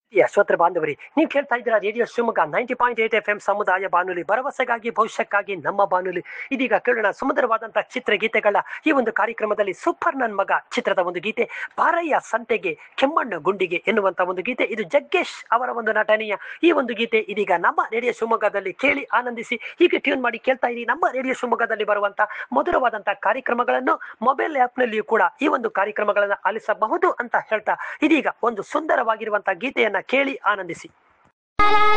ಶ್ರೋತೃ ಬಾಂಧವರಿ, ನೀವು ಕೇಳ್ತಾ ಇದ್ದೀರಾ ರೇಡಿಯೋ ಶಿವಮೊಗ್ಗ 90.8 FM ಸಮುದಾಯ ಬಾನುಲಿ, ಭರವಸೆಗಾಗಿ ಭವಿಷ್ಯಕ್ಕಾಗಿ ನಮ್ಮ ಬಾನುಲಿ. ಇದೀಗ ಕೇಳೋಣ ಸುಮಧುರವಾದಂತಹ ಚಿತ್ರಗೀತೆಗಳ ಈ ಒಂದು ಕಾರ್ಯಕ್ರಮದಲ್ಲಿ ಸೂಪರ್ ನನ್ ಮಗ ಚಿತ್ರದ ಒಂದು ಗೀತೆ, ಪಾರಯ್ಯ ಸಂತೆಗೆ ಕೆಮ್ಮಣ್ಣ ಗುಂಡಿಗೆ ಎನ್ನುವಂತ ಒಂದು ಗೀತೆ. ಇದು ಜಗ್ಗೇಶ್ ಅವರ ಒಂದು ನಟನೆಯ ಈ ಒಂದು ಗೀತೆ ಇದೀಗ ನಮ್ಮ ರೇಡಿಯೋ ಶಿವಮೊಗ್ಗದಲ್ಲಿ ಕೇಳಿ ಆನಂದಿಸಿ. ಹೀಗೆ ಟ್ಯೂನ್ ಮಾಡಿ ಕೇಳ್ತಾ ಇರಿ ನಮ್ಮ ರೇಡಿಯೋ ಶಿವಮೊಗ್ಗದಲ್ಲಿ ಬರುವಂತಹ ಮಧುರವಾದಂತಹ ಕಾರ್ಯಕ್ರಮಗಳನ್ನು. ಮೊಬೈಲ್ ಆಪ್ ನಲ್ಲಿಯೂ ಕೂಡ ಈ ಒಂದು ಕಾರ್ಯಕ್ರಮಗಳನ್ನು ಆಲಿಸಬಹುದು ಅಂತ ಹೇಳ್ತಾ ಇದೀಗ ಒಂದು ಸುಂದರವಾಗಿರುವಂತಹ ಗೀತೆಯನ್ನ ಕೇಳಿ ಆನಂದಿಸಿ.